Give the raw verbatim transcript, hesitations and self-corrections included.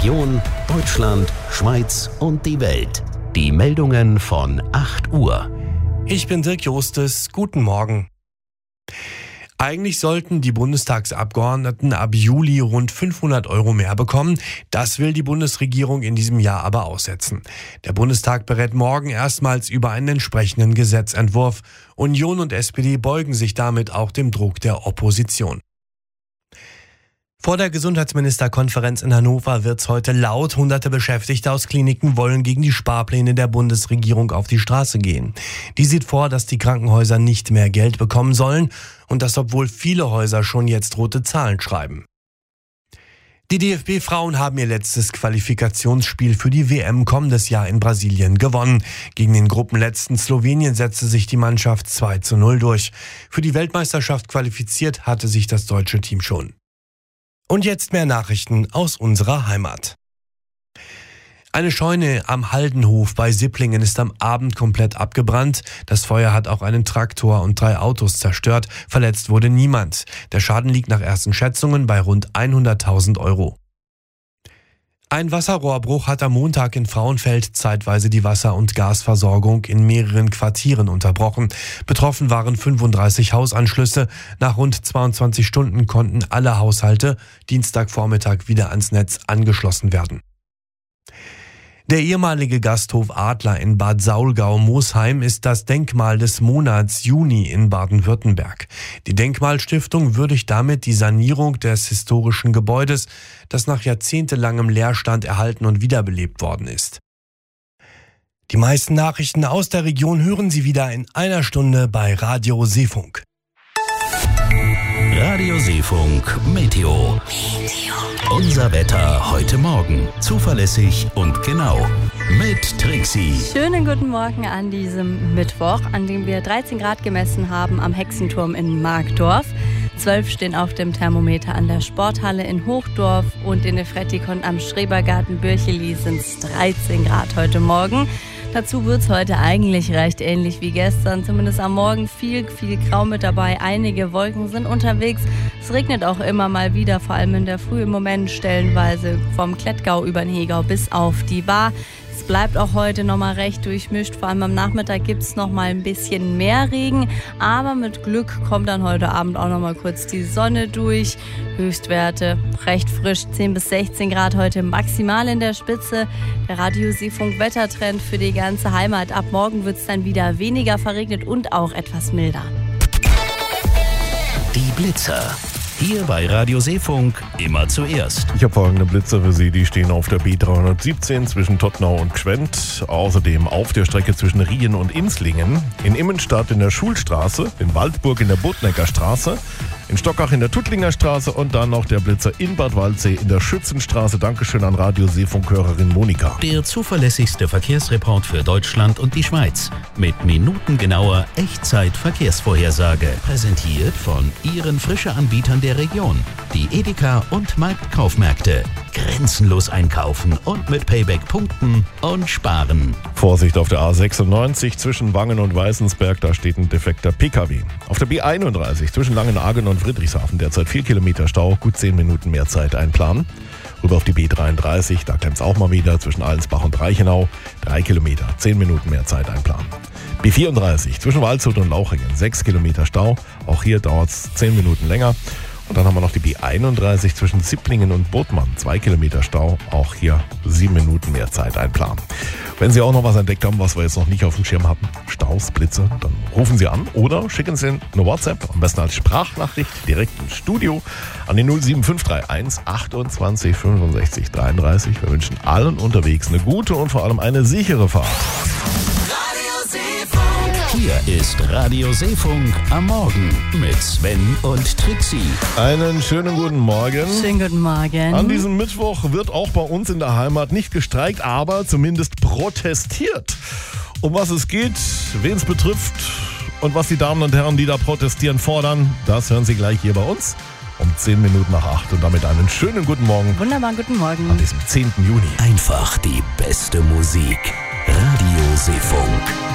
Region, Deutschland, Schweiz und die Welt. Die Meldungen von acht Uhr. Ich bin Dirk Jostes. Guten Morgen. Eigentlich sollten die Bundestagsabgeordneten ab Juli rund fünfhundert Euro mehr bekommen. Das will die Bundesregierung in diesem Jahr aber aussetzen. Der Bundestag berät morgen erstmals über einen entsprechenden Gesetzentwurf. Union und S P D beugen sich damit auch dem Druck der Opposition. Vor der Gesundheitsministerkonferenz in Hannover wird's heute laut. Hunderte Beschäftigte aus Kliniken wollen gegen die Sparpläne der Bundesregierung auf die Straße gehen. Die sieht vor, dass die Krankenhäuser nicht mehr Geld bekommen sollen und das, obwohl viele Häuser schon jetzt rote Zahlen schreiben. Die D F B-Frauen haben ihr letztes Qualifikationsspiel für die W M kommendes Jahr in Brasilien gewonnen. Gegen den Gruppenletzten Slowenien setzte sich die Mannschaft zwei zu null durch. Für die Weltmeisterschaft qualifiziert hatte sich das deutsche Team schon. Und jetzt mehr Nachrichten aus unserer Heimat. Eine Scheune am Haldenhof bei Sipplingen ist am Abend komplett abgebrannt. Das Feuer hat auch einen Traktor und drei Autos zerstört. Verletzt wurde niemand. Der Schaden liegt nach ersten Schätzungen bei rund hunderttausend Euro. Ein Wasserrohrbruch hat am Montag in Frauenfeld zeitweise die Wasser- und Gasversorgung in mehreren Quartieren unterbrochen. Betroffen waren fünfunddreißig Hausanschlüsse. Nach rund zweiundzwanzig Stunden konnten alle Haushalte Dienstagvormittag wieder ans Netz angeschlossen werden. Der ehemalige Gasthof Adler in Bad Saulgau-Mosheim ist das Denkmal des Monats Juni in Baden-Württemberg. Die Denkmalstiftung würdigt damit die Sanierung des historischen Gebäudes, das nach jahrzehntelangem Leerstand erhalten und wiederbelebt worden ist. Die meisten Nachrichten aus der Region hören Sie wieder in einer Stunde bei Radio Seefunk. Radio Seefunk Meteo. Unser Wetter heute Morgen. Zuverlässig und genau. Mit Trixie. Schönen guten Morgen an diesem Mittwoch, an dem wir dreizehn Grad gemessen haben am Hexenturm in Markdorf. zwölf stehen auf dem Thermometer an der Sporthalle in Hochdorf und in der Frettikon am Schrebergarten Bürcheli sind es dreizehn Grad heute Morgen. Dazu wird es heute eigentlich recht ähnlich wie gestern, zumindest am Morgen viel, viel Grau mit dabei. Einige Wolken sind unterwegs. Es regnet auch immer mal wieder, vor allem in der Früh im Moment stellenweise vom Klettgau über den Hegau bis auf die Baar. Es bleibt auch heute nochmal recht durchmischt, vor allem am Nachmittag gibt es nochmal ein bisschen mehr Regen, aber mit Glück kommt dann heute Abend auch nochmal kurz die Sonne durch. Höchstwerte recht frisch, zehn bis sechzehn Grad heute maximal in der Spitze. Der Radio Seefunk Wettertrend für die ganze Heimat. Ab morgen wird es dann wieder weniger verregnet und auch etwas milder. Die Blitzer. Hier bei Radio Seefunk immer zuerst. Ich habe folgende Blitzer für Sie, die stehen auf der B dreihundertsiebzehn zwischen Tottnau und Gschwend, außerdem auf der Strecke zwischen Rien und Inslingen, in Immenstadt in der Schulstraße, in Waldburg in der Bodnecker Straße, in Stockach in der Tuttlinger Straße und dann noch der Blitzer in Bad Waldsee in der Schützenstraße. Dankeschön an Radio Seefunk-Hörerin Monika. Der zuverlässigste Verkehrsreport für Deutschland und die Schweiz. Mit minutengenauer Echtzeit-Verkehrsvorhersage. Präsentiert von Ihren Frische-Anbietern der Region. Die Edeka und Marktkaufmärkte. Grenzenlos einkaufen und mit Payback punkten und sparen. Vorsicht auf der A sechsundneunzig zwischen Wangen und Weißensberg, da steht ein defekter P K W. Auf der B einunddreißig zwischen Langenargen und Friedrichshafen derzeit vier Kilometer Stau, gut zehn Minuten mehr Zeit einplanen. Rüber auf die B dreiunddreißig, da klemmt's auch mal wieder zwischen Allensbach und Reichenau, drei Kilometer, zehn Minuten mehr Zeit einplanen. B vierunddreißig zwischen Waldshut und Lauchringen, sechs Kilometer Stau, auch hier dauert's zehn Minuten länger. Und dann haben wir noch die B einunddreißig zwischen Zipplingen und Bodmann. Zwei Kilometer Stau, auch hier sieben Minuten mehr Zeit einplanen. Wenn Sie auch noch was entdeckt haben, was wir jetzt noch nicht auf dem Schirm hatten, Staus, Blitze, dann rufen Sie an oder schicken Sie eine WhatsApp, am besten als Sprachnachricht, direkt ins Studio an die null sieben fünf drei eins achtundzwanzig fünfundsechzig dreiunddreißig. Wir wünschen allen unterwegs eine gute und vor allem eine sichere Fahrt. Hier ist Radio Seefunk am Morgen mit Sven und Trixie. Einen schönen guten Morgen. Schönen guten Morgen. An diesem Mittwoch wird auch bei uns in der Heimat nicht gestreikt, aber zumindest protestiert. Um was es geht, wen es betrifft und was die Damen und Herren, die da protestieren, fordern, das hören Sie gleich hier bei uns um zehn Minuten nach acht. Und damit einen schönen guten Morgen. Wunderbaren guten Morgen. An diesem zehnten Juni. Einfach die beste Musik. Radio Seefunk.